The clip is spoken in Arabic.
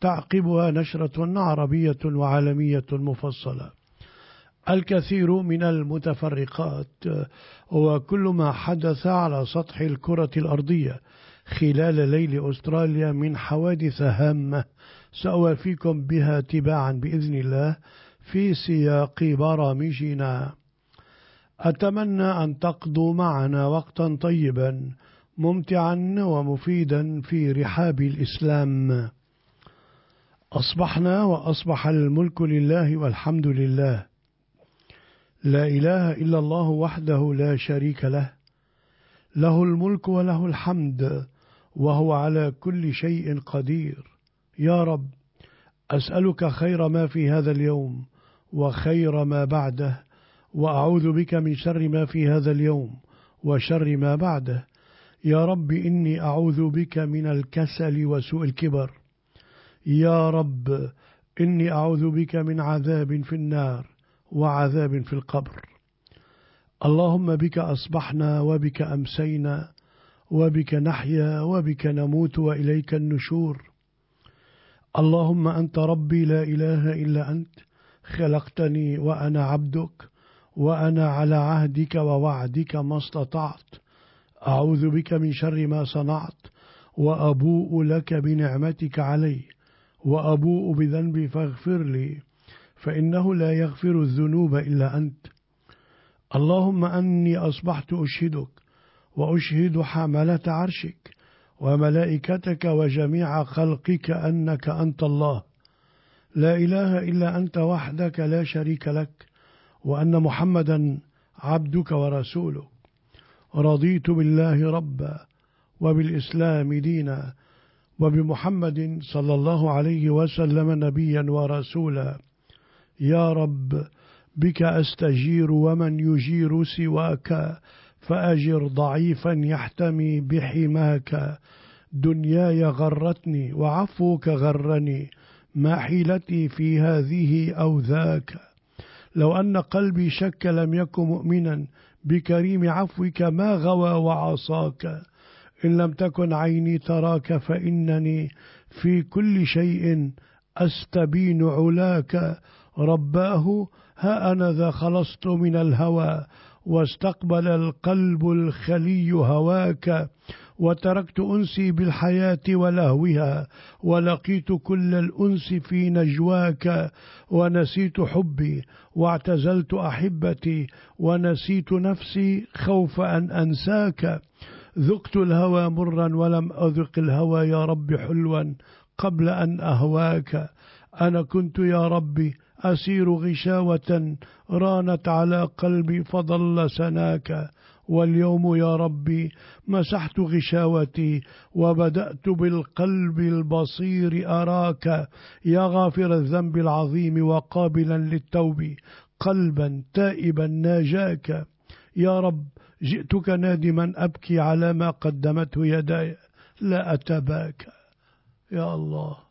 وتعقبها نشرة عربية وعالمية مفصلة. الكثير من المتفرقات وكل ما حدث على سطح الكرة الأرضية خلال ليل أستراليا من حوادث هامة سأوافيكم بها تباعا بإذن الله في سياق برامجنا. أتمنى أن تقضوا معنا وقتا طيبا ممتعا ومفيدا في رحاب الإسلام. أصبحنا وأصبح الملك لله والحمد لله، لا إله إلا الله وحده لا شريك له، له الملك وله الحمد وهو على كل شيء قدير. يا رب أسألك خير ما في هذا اليوم وخير ما بعده، وأعوذ بك من شر ما في هذا اليوم وشر ما بعده. يا رب إني أعوذ بك من الكسل وسوء الكبر. يا رب إني أعوذ بك من عذاب في النار وعذاب في القبر. اللهم بك أصبحنا وبك أمسينا وبك نحيا وبك نموت وإليك النشور. اللهم أنت ربي لا إله إلا أنت، خلقتني وأنا عبدك، وأنا على عهدك ووعدك ما استطعت. أعوذ بك من شر ما صنعت، وأبوء لك بنعمتك علي، وأبوء بذنبي فاغفر لي، فإنه لا يغفر الذنوب إلا أنت. اللهم أني أصبحت أشهدك وأشهد حملة عرشك وملائكتك وجميع خلقك أنك أنت الله، لا إله إلا أنت وحدك لا شريك لك، وأن محمدا عبدك ورسولك. رضيت بالله ربا وبالإسلام دينا وبمحمد صلى الله عليه وسلم نبيا ورسولا. يا رب بك أستجير ومن يجير سواك، فأجر ضعيفا يحتمي بحماك. دنياي غرتني وعفوك غرني، ما حيلتي في هذه أو ذاك. لو أن قلبي شك لم يكن مؤمنا بكريم عفوك ما غوى وعصاك. إن لم تكن عيني تراك فإنني في كل شيء أستبين علاك. رباه ها أنا ذا خلصت من الهوى، واستقبل القلب الخلي هواك. وتركت أنسي بالحياة ولهوها، ولقيت كل الأنس في نجواك. ونسيت حبي واعتزلت أحبتي، ونسيت نفسي خوف أن أنساك. ذقت الهوى مرا ولم أذق الهوى يا رب حلوا قبل أن أهواك. أنا كنت يا ربي أسير غشاوة رانت على قلبي فضل سناك. واليوم يا ربي مسحت غشاوتي وبدأت بالقلب البصير أراك. يا غافر الذنب العظيم وقابلا للتوب، قلبا تائبا ناجاك. يا رب جئتك نادما أبكي على ما قدمته يداي، لا أتباكى. يا الله